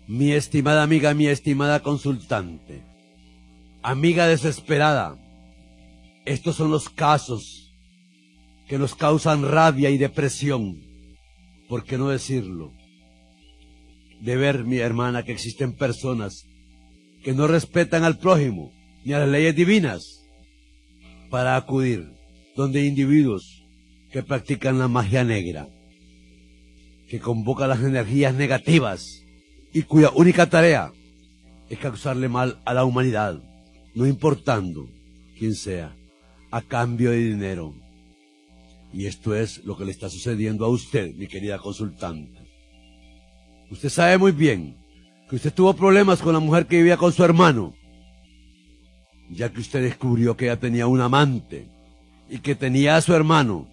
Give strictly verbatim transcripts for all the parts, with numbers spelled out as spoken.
Mi estimada amiga, mi estimada consultante, amiga desesperada, estos son los casos que nos causan rabia y depresión, ¿por qué no decirlo? De ver, mi hermana, que existen personas que no respetan al prójimo ni a las leyes divinas para acudir donde individuos que practican la magia negra, que convoca las energías negativas y cuya única tarea es causarle mal a la humanidad, no importando quién sea, a cambio de dinero. Y esto es lo que le está sucediendo a usted, mi querida consultante. Usted sabe muy bien que usted tuvo problemas con la mujer que vivía con su hermano, ya que usted descubrió que ella tenía un amante y que tenía a su hermano,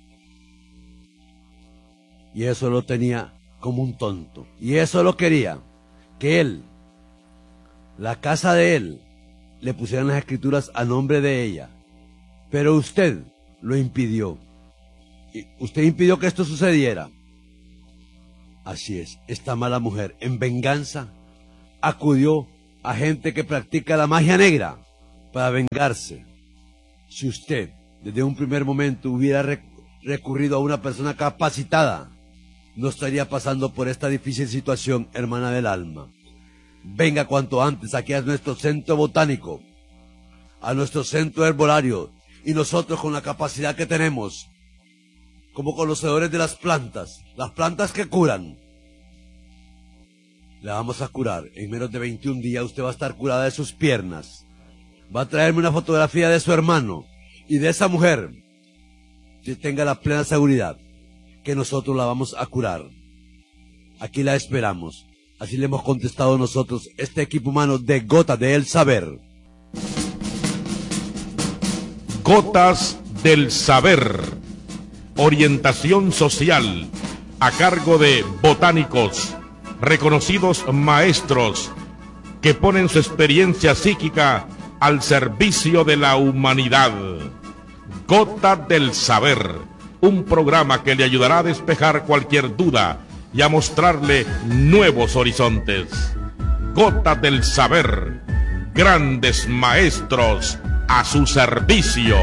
y eso lo tenía como un tonto, y eso lo quería, que él, la casa de él, le pusieran las escrituras a nombre de ella, pero usted lo impidió, y usted impidió que esto sucediera. Así es, esta mala mujer, en venganza, acudió a gente que practica la magia negra para vengarse. Si usted, desde un primer momento, hubiera rec recurrido a una persona capacitada, no estaría pasando por esta difícil situación, hermana del alma. Venga cuanto antes aquí a nuestro centro botánico, a nuestro centro herbolario, y nosotros, con la capacidad que tenemos, como conocedores de las plantas, las plantas que curan, la vamos a curar. En menos de veintiún días usted va a estar curada de sus piernas. Va a traerme una fotografía de su hermano y de esa mujer, que tenga la plena seguridad que nosotros la vamos a curar. Aquí la esperamos. Así le hemos contestado nosotros, este equipo humano de Gotas del Saber. Gotas del Saber. Orientación social a cargo de botánicos, reconocidos maestros que ponen su experiencia psíquica al servicio de la humanidad. Gotas del Saber, un programa que le ayudará a despejar cualquier duda y a mostrarle nuevos horizontes. Gotas del Saber, grandes maestros a su servicio.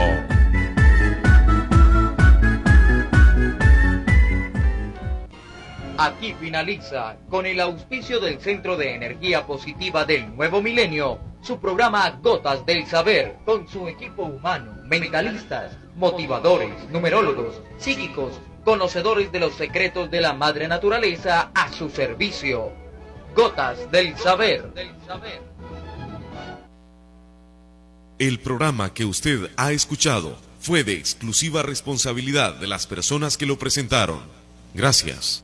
Aquí finaliza, con el auspicio del Centro de Energía Positiva del Nuevo Milenio, su programa Gotas del Saber, con su equipo humano, mentalistas, motivadores, numerólogos, psíquicos, conocedores de los secretos de la madre naturaleza a su servicio. Gotas del Saber. El programa que usted ha escuchado fue de exclusiva responsabilidad de las personas que lo presentaron. Gracias.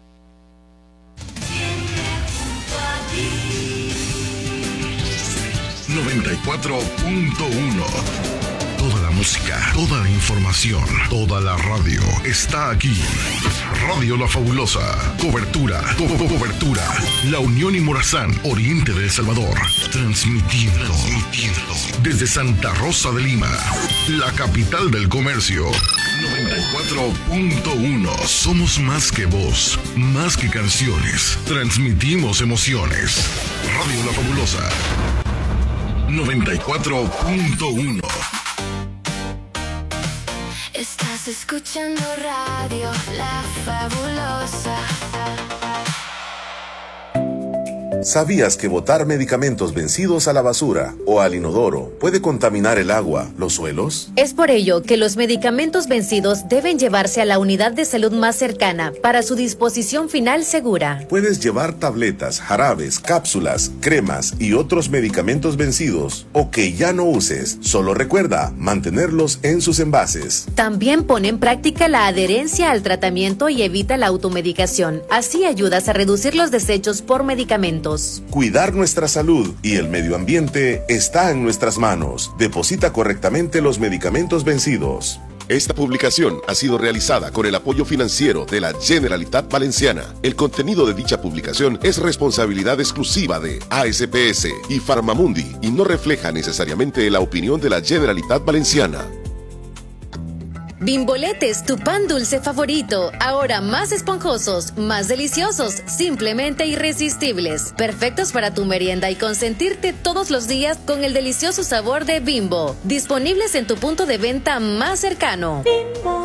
noventa y cuatro punto uno. Toda la música, toda la información, toda la radio está aquí. Radio La Fabulosa. Cobertura, co co cobertura. La Unión y Morazán, Oriente de El Salvador. Transmitiendo, transmitiendo. Desde Santa Rosa de Lima, la capital del comercio. noventa y cuatro punto uno. Somos más que voz, más que canciones. Transmitimos emociones. Radio La Fabulosa. noventa y cuatro punto uno. Estás escuchando Radio La Fabulosa. ¿Sabías que botar medicamentos vencidos a la basura o al inodoro puede contaminar el agua, los suelos? Es por ello que los medicamentos vencidos deben llevarse a la unidad de salud más cercana para su disposición final segura. Puedes llevar tabletas, jarabes, cápsulas, cremas y otros medicamentos vencidos o que ya no uses. Solo recuerda mantenerlos en sus envases. También pone en práctica la adherencia al tratamiento y evita la automedicación. Así ayudas a reducir los desechos por medicamentos. Cuidar nuestra salud y el medio ambiente está en nuestras manos. Deposita correctamente los medicamentos vencidos. Esta publicación ha sido realizada con el apoyo financiero de la Generalitat Valenciana. El contenido de dicha publicación es responsabilidad exclusiva de A S P S y Farmamundi y no refleja necesariamente la opinión de la Generalitat Valenciana. Bimboletes, tu pan dulce favorito, ahora más esponjosos, más deliciosos, simplemente irresistibles, perfectos para tu merienda y consentirte todos los días con el delicioso sabor de Bimbo, disponibles en tu punto de venta más cercano. Bimbo.